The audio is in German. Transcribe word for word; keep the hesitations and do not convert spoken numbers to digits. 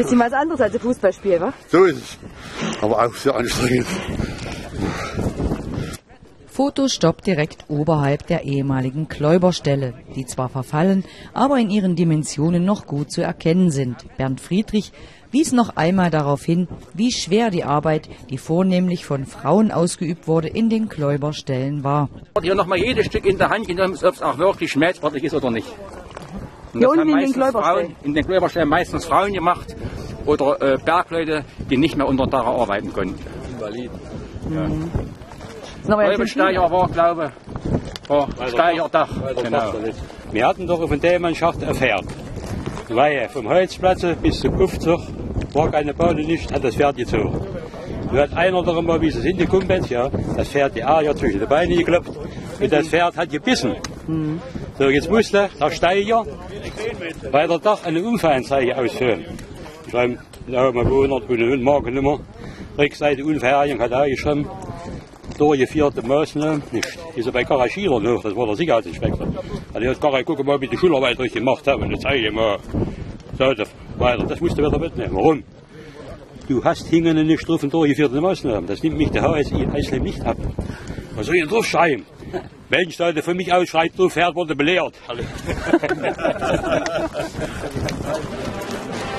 bisschen was anderes als ein Fußballspiel, wa? So ist es. Aber auch sehr anstrengend. Fotostopp direkt oberhalb der ehemaligen Kläuberstelle, die zwar verfallen, aber in ihren Dimensionen noch gut zu erkennen sind. Bernd Friedrich wies noch einmal darauf hin, wie schwer die Arbeit, die vornehmlich von Frauen ausgeübt wurde, in den Kläuberstellen war. Hier nochmal jedes Stück in der Hand genommen, ob es auch wirklich schmerzfertig ist oder nicht. Und Hier das unten haben in den Kläuberstellen? Frauen, in den Kläuberstellen meistens Frauen gemacht oder äh, Bergleute, die nicht mehr unter Dach arbeiten konnten. Invaliden. Ja. Mhm. Kläubersteiger war, glaube ich, war Steigerdach. Genau. Wir hatten doch auf der Mannschaft ein Pferd. Weil vom Holzplatz bis zum Aufzug war keine Bahn nicht, hat das Pferd gezogen. Nun hat einer doch mal, wie es hingekommen ist, ja, das Pferd die Eier zwischen die Beine geklopft und das Pferd hat gebissen. Mhm. So, jetzt musste der Steiger bei der Dach eine Unfallanzeige ausführen. Ich schreibe, ja, mal hundert und Markennummer, Rückseite Unverheirung hat er geschrieben. Durchgeführte Maßnahmen nicht. Ist er bei Karaschirer noch, das war der Sicherheitsinspektor. Also jetzt kann ich gucken, mal, wie die Schularbeit durchgemacht haben und jetzt zeige ich mal so weiter. Das musst du wieder mitnehmen. Warum? Du hast hingende nicht drauf und durchgeführte Maßnahmen. Das nimmt mich der H S I Eisleben nicht ab. Was soll ich denn drauf schreiben? Mensch, sollte von mich aus schreibt, so Pferd wurde belehrt.